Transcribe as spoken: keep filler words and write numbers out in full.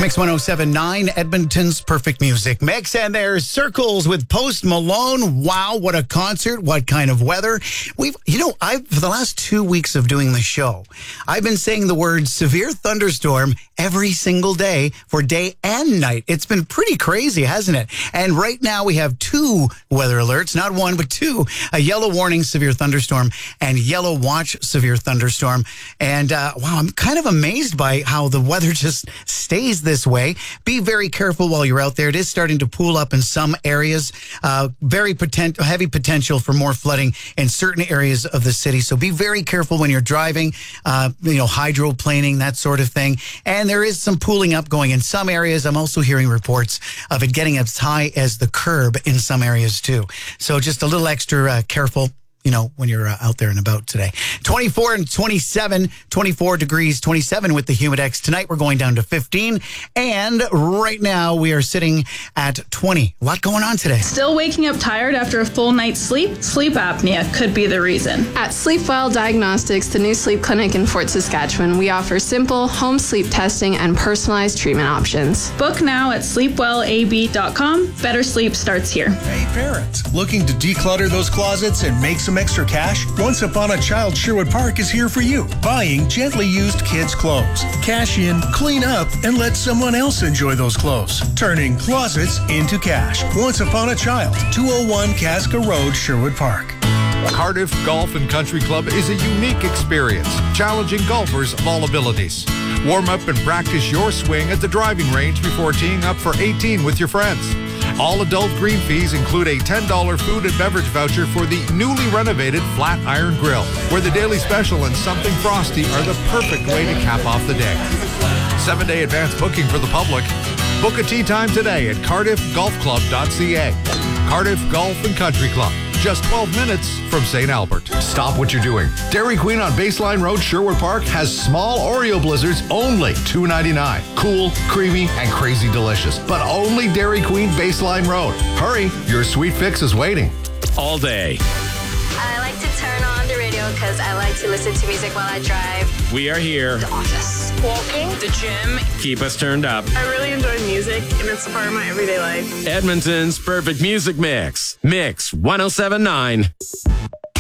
Mix one oh seven point nine, Edmonton's perfect music mix. And there's Circles with Post Malone. Wow, what a concert. What kind of weather. We've, you know, I've, for the last two weeks of doing the show, I've been saying the word severe thunderstorm every single day for day and night. It's been pretty crazy, hasn't it? And right now we have two weather alerts, not one, but two. A yellow warning severe thunderstorm and yellow watch severe thunderstorm. And uh, wow, I'm kind of amazed by how the weather just stays this way. Be very careful while you're out there. It is starting to pool up in some areas. Uh, very potent, heavy potential for more flooding in certain areas of the city. So be very careful when you're driving, uh, you know, hydroplaning, that sort of thing. And there is some pooling up going in some areas. I'm also hearing reports of it getting as high as the curb in some areas too. So just a little extra uh, careful, you know, when you're uh, out there and about today. twenty-four and twenty-seven, twenty-four degrees, twenty-seven with the Humidex. Tonight we're going down to fifteen. And right now we are sitting at twenty. A lot going on today. Still waking up tired after a full night's sleep? Sleep apnea could be the reason. At Sleepwell Diagnostics, the new sleep clinic in Fort Saskatchewan, we offer simple home sleep testing and personalized treatment options. Book now at sleep well a b dot com. Better sleep starts here. Hey parents, looking to declutter those closets and make some extra cash? Once Upon a Child Sherwood Park is here for you. Buying gently used kids' clothes. Cash in, clean up, and let someone else enjoy those clothes. Turning closets into cash. Once Upon a Child, two oh one Casca Road, Sherwood Park. Cardiff Golf and Country Club is a unique experience, challenging golfers of all abilities. Warm up and practice your swing at the driving range before teeing up for eighteen with your friends. All adult green fees include a ten dollars food and beverage voucher for the newly renovated Flat Iron Grill, where the daily special and something frosty are the perfect way to cap off the day. Seven-day advance booking for the public. Book a tee time today at cardiff golf club dot c a. Cardiff Golf and Country Club, just twelve minutes from Saint Albert. Stop what you're doing. Dairy Queen on Baseline Road, Sherwood Park has small Oreo blizzards, only two ninety-nine. Cool, creamy, and crazy delicious. But only Dairy Queen Baseline Road. Hurry, your sweet fix is waiting. All day. I like to turn on the radio because I like to listen to music while I drive. We are here. The office. Walking. The gym. Keep us turned up. I really enjoy music, and it's a part of my everyday life. Edmonton's perfect music mix. Mix one oh seven point nine.